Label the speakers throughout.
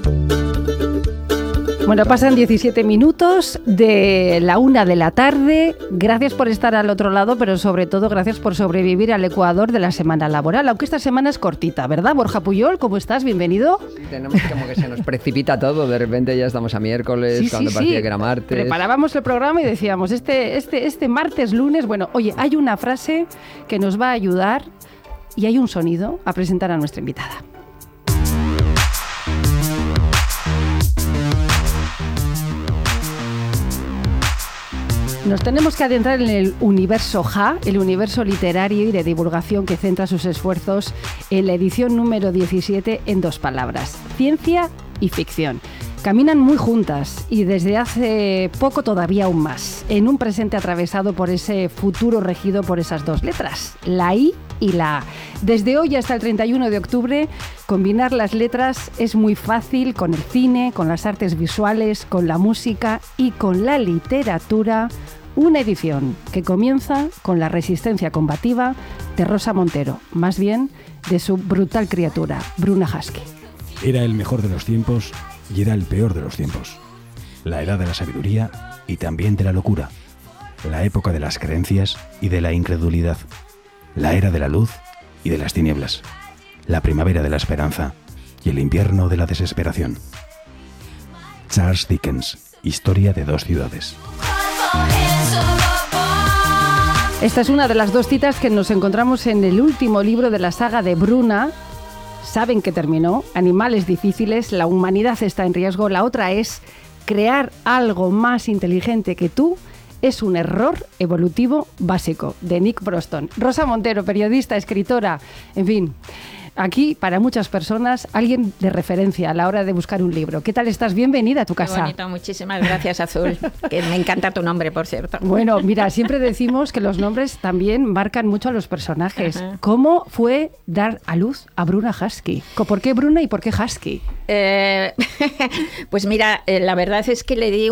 Speaker 1: Bueno, pasan 17 minutos de la 1 de la tarde. Gracias por estar al otro lado, pero sobre todo gracias por sobrevivir al ecuador de la semana laboral, aunque esta semana es cortita, ¿verdad? Borja Puyol, ¿cómo estás? Bienvenido.
Speaker 2: Sí, tenemos como que se nos precipita todo, de repente ya estamos a miércoles, cuando parecía que era martes.
Speaker 1: Preparábamos el programa y decíamos, este martes, lunes, bueno, oye, hay una frase que nos va a ayudar y hay un sonido a presentar a nuestra invitada. Nos tenemos que adentrar en el universo JA, el universo literario y de divulgación que centra sus esfuerzos en la edición número 17 en 2 palabras: ciencia y ficción. Caminan muy juntas y desde hace poco todavía aún más, en un presente atravesado por ese futuro regido por esas 2 letras, la I y la A. Desde hoy hasta el 31 de octubre, combinar las letras es muy fácil con el cine, con las artes visuales, con la música y con la literatura. Una edición que comienza con la resistencia combativa de Rosa Montero, más bien de su brutal criatura, Bruna Husky.
Speaker 3: Era el mejor de los tiempos y era el peor de los tiempos. La edad de la sabiduría y también de la locura. La época de las creencias y de la incredulidad. La era de la luz y de las tinieblas. La primavera de la esperanza y el invierno de la desesperación. Charles Dickens, historia de 2 ciudades.
Speaker 1: Esta es una de las 2 citas que nos encontramos en el último libro de la saga de Bruna. Saben que terminó, animales difíciles, la humanidad está en riesgo. La otra es: crear algo más inteligente que tú es un error evolutivo básico, de Nick Broston. Rosa Montero, periodista, escritora, en fin, aquí para muchas personas alguien de referencia a la hora de buscar un libro. ¿Qué tal estás? Bienvenida a tu casa.
Speaker 4: Qué bonito, muchísimas gracias, Azul, que me encanta tu nombre, por cierto.
Speaker 1: Bueno, mira, siempre decimos que los nombres también marcan mucho a los personajes. Ajá. ¿Cómo fue dar a luz a Bruna Husky? ¿Por qué Bruna y por qué Husky?
Speaker 4: Pues mira, la verdad es que le di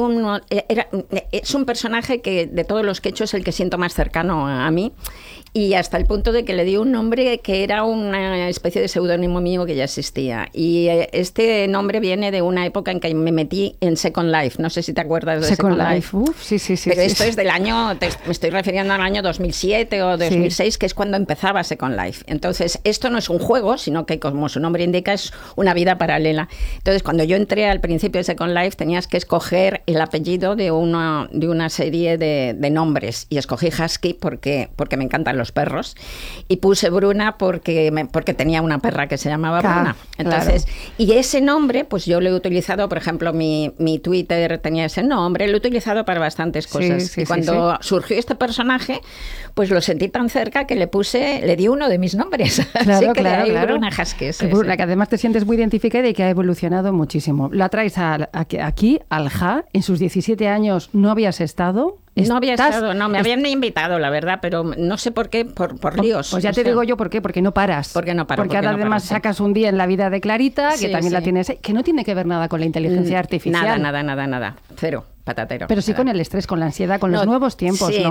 Speaker 4: es un personaje que de todos los que he hecho es el que siento más cercano a mí, y hasta el punto de que le di un nombre que era una especie de seudónimo mío que ya existía. Y este nombre viene de una época en que me metí en Second Life. No sé si te acuerdas de Second Life.
Speaker 1: Uf, sí.
Speaker 4: Pero esto es del año, me estoy refiriendo al año 2007 o 2006, que es cuando empezaba Second Life. Entonces, esto no es un juego, sino que, como su nombre indica, es una vida paralela. Entonces, cuando yo entré al principio de Second Life, tenías que escoger el apellido de una serie de nombres. Y escogí Husky porque me encantan los perros, y puse Bruna porque tenía una perra que se llamaba Bruna. Entonces, claro. Y ese nombre, pues yo lo he utilizado, por ejemplo, mi Twitter tenía ese nombre, lo he utilizado para bastantes cosas. Y cuando surgió este personaje, pues lo sentí tan cerca que le di uno de mis nombres.
Speaker 1: Claro,
Speaker 4: así que
Speaker 1: claro.
Speaker 4: Bruna Husky.
Speaker 1: Bruna, que además te sientes muy identificada y que ha evolucionado muchísimo. La traes aquí, al JA, en sus 17 años no habías estado.
Speaker 4: No había estado, no, me habían invitado, la verdad, pero no sé por qué, por líos.
Speaker 1: Pues ya te digo yo por qué, porque no paras.
Speaker 4: Porque no paro.
Speaker 1: Porque ahora además sacas un día en la vida de Clarita, que también la tienes, que no tiene que ver nada con la inteligencia artificial.
Speaker 4: Nada, cero. Patatero.
Speaker 1: Pero sí con el estrés, con la ansiedad, con los nuevos tiempos,
Speaker 4: sí,
Speaker 1: ¿no?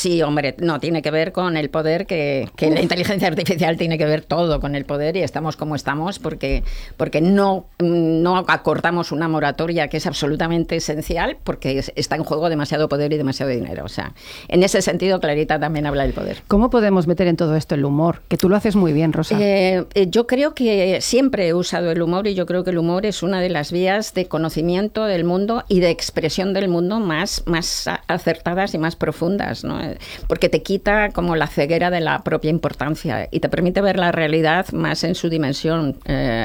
Speaker 4: Tiene que ver con el poder que la inteligencia artificial tiene que ver todo con el poder, y estamos como estamos porque no acordamos una moratoria que es absolutamente esencial, porque está en juego demasiado poder y demasiado dinero. O sea, en ese sentido, Clarita también habla del poder.
Speaker 1: ¿Cómo podemos meter en todo esto el humor? Que tú lo haces muy bien, Rosa.
Speaker 4: Yo creo que siempre he usado el humor, y yo creo que el humor es una de las vías de conocimiento del mundo y de expresión del mundo más acertadas y más profundas, ¿no? Porque te quita como la ceguera de la propia importancia y te permite ver la realidad más en su dimensión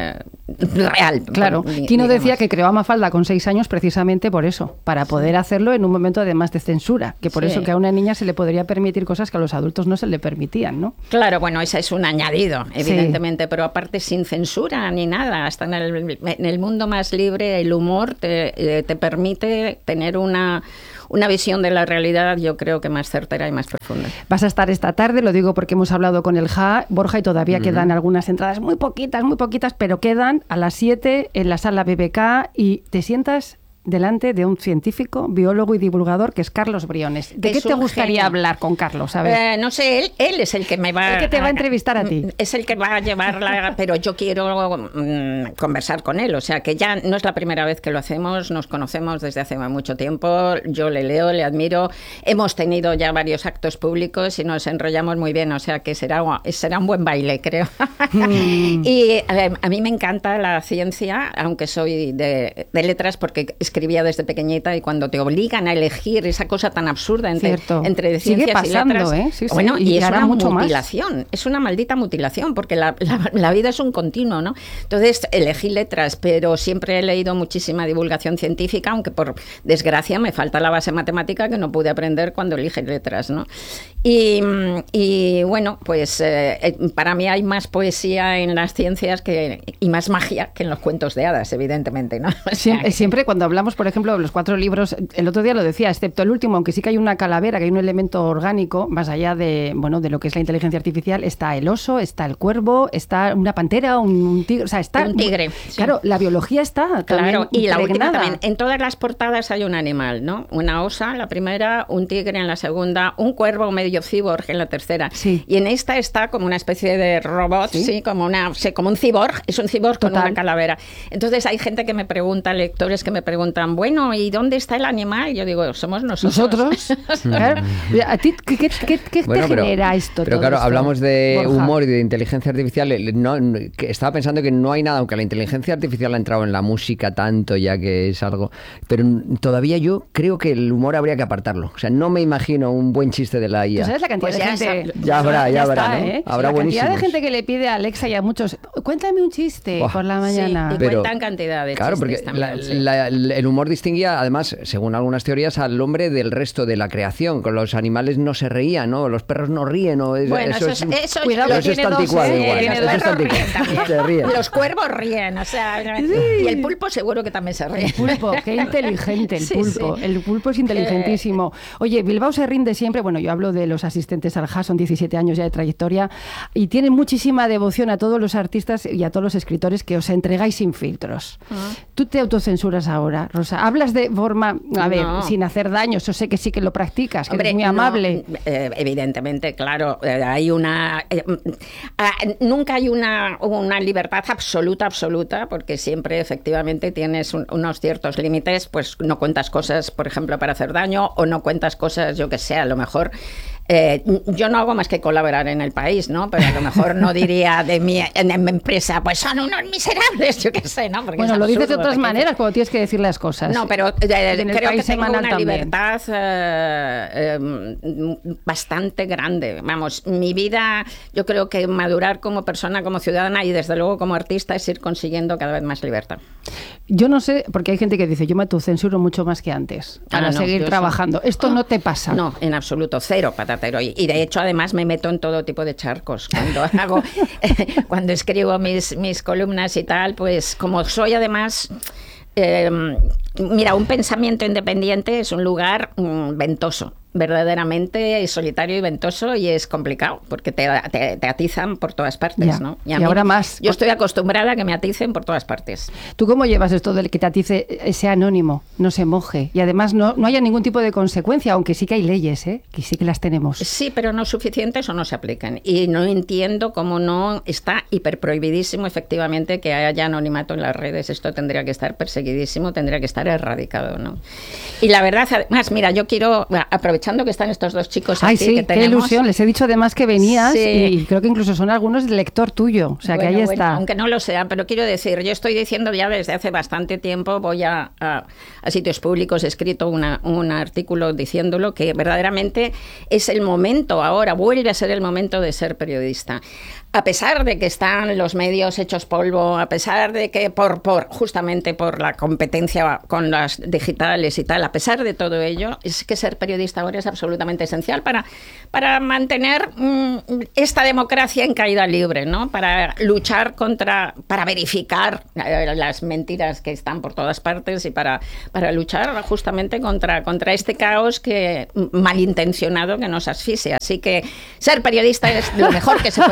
Speaker 4: real.
Speaker 1: Claro, Quino decía que creó a Mafalda con 6 años precisamente por eso, para poder hacerlo en un momento además de censura, que por eso que a una niña se le podría permitir cosas que a los adultos no se le permitían, ¿no?
Speaker 4: Claro, bueno, ese es un añadido, evidentemente, pero aparte sin censura ni nada, hasta en el mundo más libre el humor te permite tener una visión de la realidad, yo creo que más certera y más profunda.
Speaker 1: Vas a estar esta tarde, lo digo porque hemos hablado con el JA, Borja, y todavía quedan algunas entradas, muy poquitas, pero quedan a las 7 en la sala BBK, y te sientas delante de un científico, biólogo y divulgador que es Carlos Briones. ¿De qué te gustaría hablar con Carlos? A ver.
Speaker 4: No sé, él es el que me va...
Speaker 1: El que te va a entrevistar a ti.
Speaker 4: Es el que va a llevarla, pero yo quiero conversar con él. O sea, que ya no es la primera vez que lo hacemos, nos conocemos desde hace mucho tiempo, yo le leo, le admiro, hemos tenido ya varios actos públicos y nos enrollamos muy bien, o sea que será un buen baile, creo. Y a mí me encanta la ciencia, aunque soy de letras, porque escribía desde pequeñita, y cuando te obligan a elegir esa cosa tan absurda entre ciencias
Speaker 1: sigue pasando,
Speaker 4: y letras,
Speaker 1: sí,
Speaker 4: bueno, y es una
Speaker 1: mucho
Speaker 4: mutilación, es una maldita mutilación, porque la vida es un continuo, ¿no? Entonces elegí letras, pero siempre he leído muchísima divulgación científica, aunque por desgracia me falta la base matemática que no pude aprender cuando elegí letras, ¿no? Y bueno, pues para mí hay más poesía en las ciencias y más magia que en los cuentos de hadas, evidentemente, ¿no? O sea,
Speaker 1: siempre cuando hablamos, por ejemplo, de los 4 libros, el otro día lo decía, excepto el último, aunque sí que hay una calavera, que hay un elemento orgánico, más allá de lo que es la inteligencia artificial, está el oso, está el cuervo, está una pantera, un tigre, o sea, está...
Speaker 4: Un tigre.
Speaker 1: Claro, la biología está
Speaker 4: claro, y la última
Speaker 1: impregnada.
Speaker 4: también. En todas las portadas hay un animal, ¿no? Una osa, la primera, un tigre en la segunda, un cuervo medio cyborg en la tercera.
Speaker 1: Sí.
Speaker 4: Y en esta está como una especie de robot, sí, como un cyborg, es un cyborg con una calavera. Entonces hay gente que me pregunta, lectores que me preguntan, bueno, ¿y dónde está el animal? Y yo digo, somos nosotros.
Speaker 1: Claro. ¿A ti qué te genera esto?
Speaker 2: Pero claro,
Speaker 1: esto,
Speaker 2: hablamos de
Speaker 1: Borja?
Speaker 2: humor y de inteligencia artificial. Estaba pensando que no hay nada, aunque la inteligencia artificial ha entrado en la música tanto ya que es algo, pero todavía yo creo que el humor habría que apartarlo. O sea, no me imagino un buen chiste de la IA.
Speaker 1: ¿Tú sabes la cantidad de gente?
Speaker 2: Ya habrá,
Speaker 1: está,
Speaker 2: ¿no?
Speaker 1: ¿eh?
Speaker 2: Habrá
Speaker 1: la
Speaker 2: buenísimos.
Speaker 1: cantidad de gente que le pide a Alexa y a muchos, cuéntame un chiste por la mañana.
Speaker 4: Sí, y cuentan cantidad de
Speaker 2: claro,
Speaker 4: chistes
Speaker 2: porque
Speaker 4: también,
Speaker 2: el humor distinguía, además, según algunas teorías, al hombre del resto de la creación. Con los animales no se reían, ¿no? Los perros no ríen. ¿no?
Speaker 4: Bueno, eso
Speaker 1: cuidado,
Speaker 2: eso está anticuado igual.
Speaker 4: Los perros ríen también.
Speaker 2: Se ríen.
Speaker 4: Los cuervos ríen, o sea, y el pulpo seguro que también se ríe.
Speaker 1: El pulpo, qué inteligente el pulpo.
Speaker 4: Sí.
Speaker 1: El pulpo es inteligentísimo. Oye, Bilbao se rinde siempre, bueno, yo hablo de los asistentes al JAS, son 17 años ya de trayectoria, y tienen muchísima devoción a todos los artistas y a todos los escritores que os entregáis sin filtros. ¿Tú te autocensuras ahora, Rosa? Hablas de forma, sin hacer daño, yo sé que sí que lo practicas, que eres muy amable.
Speaker 4: No, evidentemente, claro, hay nunca hay una libertad absoluta, porque siempre efectivamente tienes unos ciertos límites, pues no cuentas cosas, por ejemplo, para hacer daño, o no cuentas cosas, yo que sé, a lo mejor... yo no hago más que colaborar en El País, ¿no? Pero a lo mejor no diría en mi empresa, pues son unos miserables, yo qué sé, ¿no? Porque
Speaker 1: bueno, lo dices de otras maneras cuando tienes que decir las cosas.
Speaker 4: No, pero creo que tengo una
Speaker 1: también.
Speaker 4: libertad bastante grande. Vamos, mi vida, yo creo que madurar como persona, como ciudadana y desde luego como artista es ir consiguiendo cada vez más libertad.
Speaker 1: Yo no sé, porque hay gente que dice, yo me autocensuro mucho más que antes para seguir trabajando. ¿Esto no te pasa?
Speaker 4: No, en absoluto, cero patatero. Y de hecho, además, me meto en todo tipo de charcos. Cuando escribo mis columnas y tal, pues como soy además... mira, un pensamiento independiente es un lugar ventoso, verdaderamente solitario y ventoso, y es complicado porque te atizan por todas partes,
Speaker 1: ya,
Speaker 4: ¿no?
Speaker 1: Y ahora más.
Speaker 4: Yo estoy acostumbrada a que me aticen por todas partes.
Speaker 1: ¿Tú cómo llevas esto del que te atice ese anónimo, no se moje y además no haya ningún tipo de consecuencia, aunque sí que hay leyes, que sí que las tenemos?
Speaker 4: Sí, pero no suficientes o no se aplican. Y no entiendo cómo no está hiperprohibidísimo efectivamente que haya anonimato en las redes. Esto tendría que estar perseguidísimo, tendría que estar erradicado, ¿no? Y la verdad, además, mira, yo quiero, aprovechando que están estos dos chicos aquí,
Speaker 1: sí,
Speaker 4: que tenemos...
Speaker 1: qué ilusión. Les he dicho además que venías,
Speaker 4: sí.
Speaker 1: Y creo que incluso son algunos del lector tuyo. O sea, que ahí está.
Speaker 4: Aunque no lo sean, pero quiero decir, yo estoy diciendo ya desde hace bastante tiempo, voy a sitios públicos, he escrito un artículo diciéndolo, que verdaderamente es el momento ahora, vuelve a ser el momento de ser periodista. A pesar de que están los medios hechos polvo, a pesar de que justamente por la competencia con las digitales y tal, a pesar de todo ello, es que ser periodista ahora es absolutamente esencial para mantener esta democracia en caída libre, ¿no? Para luchar para verificar las mentiras que están por todas partes y para luchar justamente contra este caos malintencionado que nos asfixia. Así que ser periodista es lo mejor que se puede ser ahora.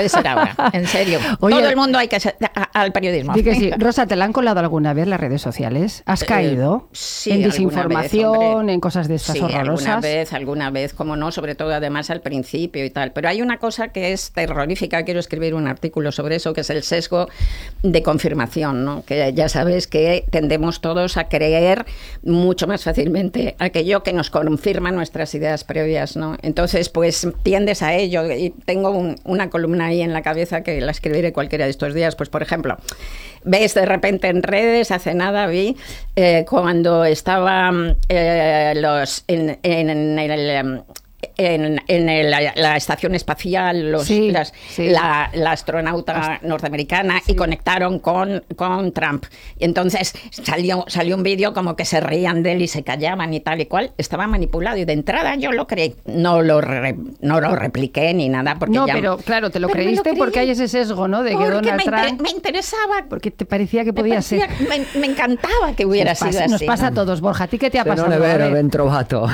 Speaker 4: ahora, en serio.
Speaker 1: Oye,
Speaker 4: todo el mundo hay que ser al periodismo.
Speaker 1: Di que sí. Rosa, ¿te la han colado alguna vez las redes sociales? ¿Has caído
Speaker 4: sí,
Speaker 1: en desinformación, en cosas de estas
Speaker 4: sí,
Speaker 1: horrorosas?
Speaker 4: alguna vez, como no, sobre todo además al principio y tal. Pero hay una cosa que es terrorífica, quiero escribir un artículo sobre eso, que es el sesgo de confirmación, ¿no? Que ya sabes que tendemos todos a creer mucho más fácilmente aquello que nos confirma nuestras ideas previas, ¿no? Entonces, pues tiendes a ello. Y tengo una columna ahí en la cabeza que la escribiré cualquiera de estos días. Pues, por ejemplo, ves de repente en redes, hace nada vi, cuando estaba la estación espacial, la astronauta norteamericana, y conectaron con Trump. Y entonces salió un vídeo como que se reían de él y se callaban y tal y cual. Estaba manipulado y de entrada yo lo creí. No lo repliqué ni nada. Porque
Speaker 1: no, pero claro, te lo creíste porque hay ese sesgo, ¿no? De que Donald Trump...
Speaker 4: me interesaba.
Speaker 1: Porque te parecía que podía ser.
Speaker 4: Me encantaba que hubiera sido así.
Speaker 1: Nos pasa a todos. Borja, ¿a ti qué te ha pasado?
Speaker 2: Ben trovato.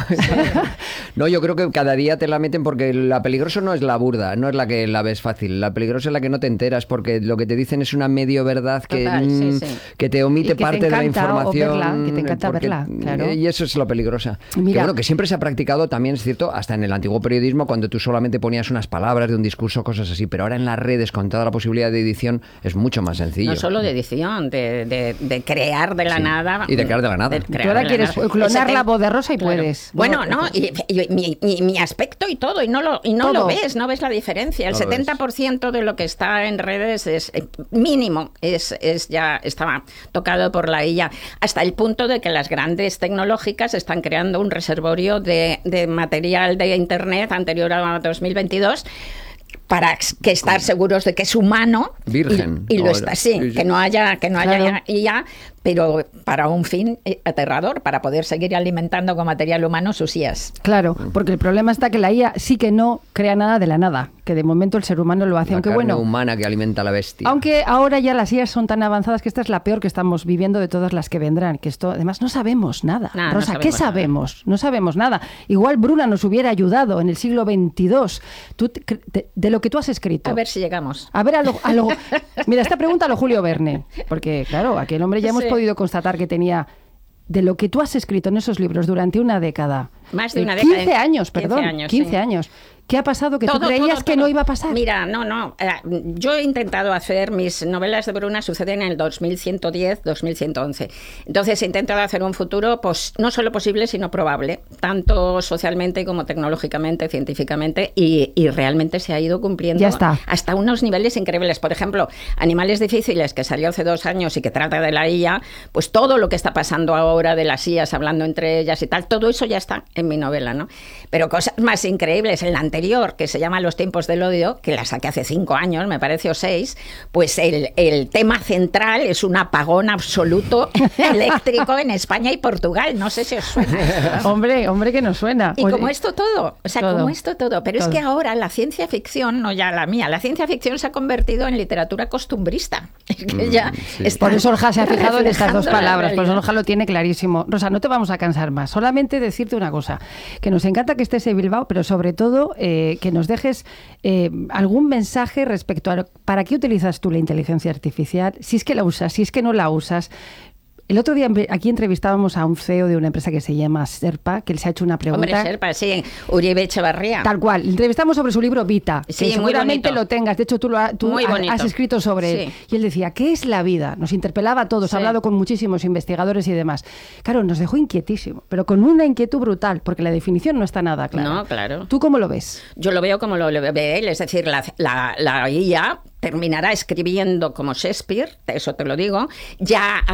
Speaker 2: No, yo creo que cada día te la meten porque la peligrosa no es la burda, no es la que la ves fácil. La peligrosa es la que no te enteras porque lo que te dicen es una medio verdad que te omite
Speaker 1: que
Speaker 2: parte
Speaker 1: te
Speaker 2: de la información.
Speaker 1: Verla, que te encanta verla, claro.
Speaker 2: Y eso es lo peligrosa.
Speaker 1: Mira,
Speaker 2: que bueno, que siempre se ha practicado, también es cierto, hasta en el antiguo periodismo, cuando tú solamente ponías unas palabras de un discurso, cosas así, pero ahora en las redes, con toda la posibilidad de edición, es mucho más sencillo.
Speaker 4: No solo de edición, de crear de la nada.
Speaker 2: Y de crear de la nada.
Speaker 1: Tú ahora quieres clonar la voz de Rosa y puedes.
Speaker 4: Bueno, no, y mi aspecto y todo, y no lo ves, no ves la diferencia. El 70% de lo que está en redes es mínimo, ya estaba tocado por la IA, hasta el punto de que las grandes tecnológicas están creando un reservorio de material de Internet anterior a 2022 para que estar seguros de que es humano.
Speaker 2: Virgen.
Speaker 4: Y lo está, sí, que no haya
Speaker 1: Claro.
Speaker 4: IA, pero para un fin aterrador, para poder seguir alimentando con material humano sus IAs.
Speaker 1: Claro, porque el problema está que la IA sí que no crea nada de la nada, que de momento el ser humano lo hace,
Speaker 2: La
Speaker 1: aunque
Speaker 2: carne
Speaker 1: bueno,
Speaker 2: humana que alimenta a la bestia.
Speaker 1: aunque ahora ya las IAs son tan avanzadas que esta es la peor que estamos viviendo de todas las que vendrán, que esto además no sabemos nada.
Speaker 4: No,
Speaker 1: Rosa,
Speaker 4: no
Speaker 1: ¿qué
Speaker 4: sabemos
Speaker 1: sabemos? No sabemos nada. Igual Bruna nos hubiera ayudado en el siglo XXII. De lo que tú has escrito.
Speaker 4: A ver si llegamos.
Speaker 1: A ver, mira, esta pregunta a lo Julio Verne, porque claro, aquel hombre ya hemos podido constatar que tenía, de lo que tú has escrito en esos libros durante una década.
Speaker 4: Más de una década.
Speaker 1: 15 años, perdón. 15 años. ¿Qué ha pasado que tú creías que no iba a pasar?
Speaker 4: Mira, no. Yo he intentado hacer, mis novelas de Bruna suceden en el 2110, 2111. Entonces he intentado hacer un futuro pues no solo posible, sino probable, tanto socialmente como tecnológicamente, científicamente, y realmente se ha ido cumpliendo.
Speaker 1: Ya está.
Speaker 4: Hasta unos niveles increíbles. Por ejemplo, Animales difíciles, que salió hace 2 años y que trata de la IA, pues todo lo que está pasando ahora de las IAs, hablando entre ellas y tal, todo eso ya está en mi novela, ¿no? Pero cosas más increíbles, en la anterior, que se llama Los tiempos del odio, que la saqué hace 5 años, me parece, o 6, pues el tema central es un apagón absoluto eléctrico en España y Portugal. No sé si os suena.
Speaker 1: Hombre, que nos suena.
Speaker 4: Y como esto todo, como esto todo. Pero
Speaker 1: todo.
Speaker 4: Es que ahora la ciencia ficción, no ya la mía, la ciencia ficción se ha convertido en literatura costumbrista. Es que ya está.
Speaker 1: Por eso Orja se ha fijado en estas dos
Speaker 4: reflejando la
Speaker 1: palabras, por eso
Speaker 4: realidad.
Speaker 1: Orja lo tiene clarísimo. Rosa, no te vamos a cansar más, solamente decirte una cosa, que nos encanta que estés en Bilbao, pero sobre todo que nos dejes algún mensaje respecto a para qué utilizas tú la inteligencia artificial, si es que la usas, si es que no la usas. El otro día aquí entrevistábamos a un CEO de una empresa que se llama Sherpa, que él se ha hecho una pregunta.
Speaker 4: Hombre, Sherpa, sí, Uribe Echevarría.
Speaker 1: Tal cual. Le entrevistamos sobre su libro Vita,
Speaker 4: Sí,
Speaker 1: que
Speaker 4: muy
Speaker 1: seguramente
Speaker 4: bonito.
Speaker 1: lo tengas. De hecho, tú
Speaker 4: Muy bonito.
Speaker 1: has escrito sobre él. Y él decía, ¿qué es la vida? Nos interpelaba a todos,
Speaker 4: Sí.
Speaker 1: ha hablado con muchísimos investigadores y demás. Claro, nos dejó inquietísimo, pero con una inquietud brutal, porque la definición no está nada clara.
Speaker 4: No, claro.
Speaker 1: ¿Tú cómo lo ves?
Speaker 4: Yo lo veo como lo ve él, es decir, la IA terminará escribiendo como Shakespeare, eso te lo digo, ya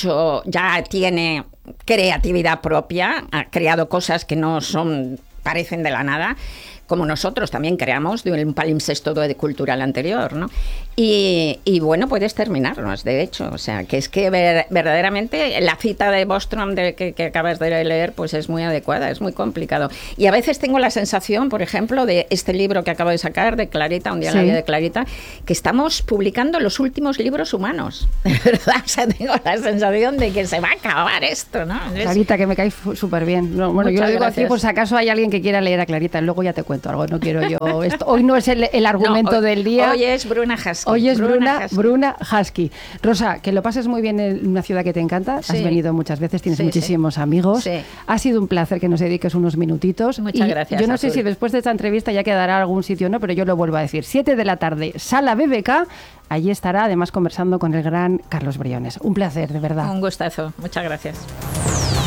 Speaker 4: tiene creatividad propia, ha creado cosas que no parecen de la nada, como nosotros también creamos de un palimpsesto cultural anterior, ¿no? Y bueno, puedes terminarlos, de hecho. O sea, que es que verdaderamente la cita de Bostrom que acabas de leer, pues es muy adecuada, es muy complicado. Y a veces tengo la sensación, por ejemplo, de este libro que acabo de sacar, de Clarita, Un día en la vida de Clarita, que estamos publicando los últimos libros humanos. De verdad, o sea, tengo la sensación de que se va a acabar esto, ¿no?
Speaker 1: Clarita, que me cae súper bien. No, bueno, yo lo digo aquí, pues acaso hay alguien que quiera leer a Clarita, luego ya te cuento algo, no quiero yo esto. Hoy no es el argumento del día.
Speaker 4: Hoy es Bruna Husky.
Speaker 1: Hoy es Bruna Husky. Rosa, que lo pases muy bien en una ciudad que te encanta. Has venido muchas veces, tienes muchísimos amigos. Sí. Ha sido un placer que nos dediques unos minutitos.
Speaker 4: Muchas gracias.
Speaker 1: Yo no sé si después de esta entrevista ya quedará algún sitio o no, pero yo lo vuelvo a decir. 7 de la tarde, Sala BBK. Allí estará, además, conversando con el gran Carlos Briones. Un placer, de verdad.
Speaker 4: Un gustazo. Muchas gracias.